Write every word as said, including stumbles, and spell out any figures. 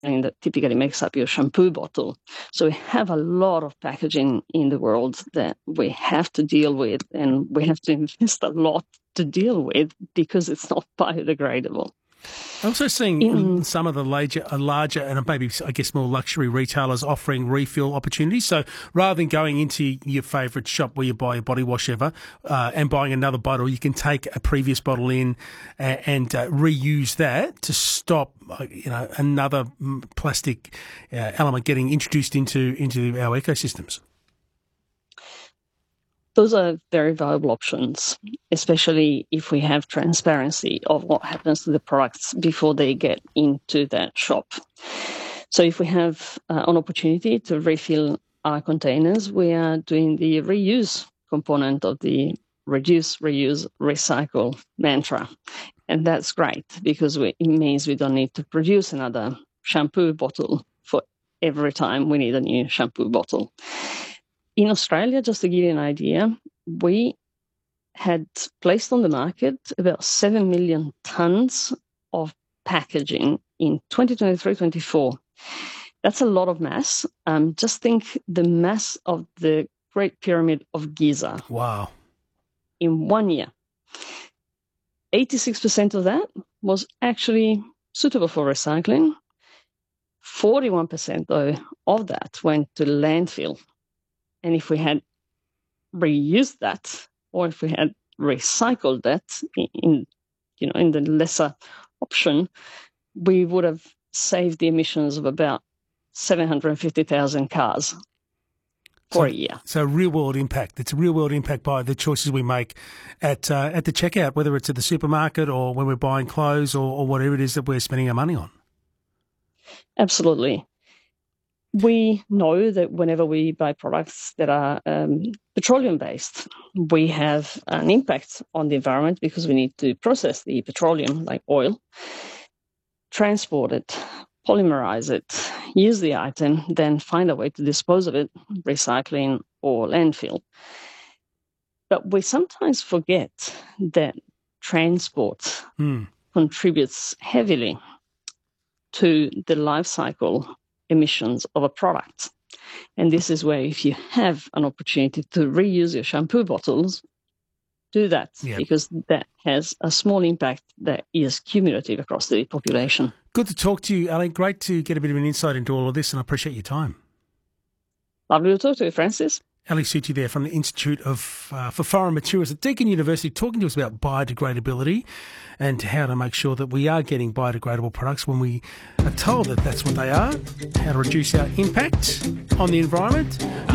that typically makes up your shampoo bottle. So we have a lot of packaging in the world that we have to deal with, and we have to invest a lot to deal with because it's not biodegradable. I'm also seeing In, some of the larger, larger and maybe, I guess, more luxury retailers offering refill opportunities. So rather than going into your favourite shop where you buy your body wash ever uh, and buying another bottle, you can take a previous bottle in and, and uh, reuse that to stop, uh, you know, another plastic uh, element getting introduced into into our ecosystems. Those are very valuable options, especially if we have transparency of what happens to the products before they get into that shop. So if we have uh, an opportunity to refill our containers, we are doing the reuse component of the reduce, reuse, recycle mantra. And that's great because we, it means we don't need to produce another shampoo bottle for every time we need a new shampoo bottle. In Australia, just to give you an idea, we had placed on the market about seven million tonnes of packaging in twenty twenty-three twenty-four. That's a lot of mass. Um, just think the mass of the Great Pyramid of Giza. Wow. In one year. eighty-six percent of that was actually suitable for recycling. forty-one percent, though, of that went to landfill. And if we had reused that, or if we had recycled that in, you know, in the lesser option, we would have saved the emissions of about seven hundred fifty thousand cars for so, a year. So real world impact. It's a real world impact by the choices we make at uh, at the checkout, whether it's at the supermarket or when we're buying clothes or, or whatever it is that we're spending our money on. Absolutely. We know that whenever we buy products that are um, petroleum-based, we have an impact on the environment because we need to process the petroleum, like oil, transport it, polymerize it, use the item, then find a way to dispose of it, recycling or landfill. But we sometimes forget that transport mm. contributes heavily to the life cycle emissions of a product. And this is where if you have an opportunity to reuse your shampoo bottles, do that, yep. because that has a small impact that is cumulative across the population. Good to talk to you, Ali. Great to get a bit of an insight into all of this, and I appreciate your time. Lovely to talk to you, Francis. Ali Suchi there from the Institute of uh, for Foreign Materials at Deakin University, talking to us about biodegradability and how to make sure that we are getting biodegradable products when we are told that that's what they are, how to reduce our impact on the environment.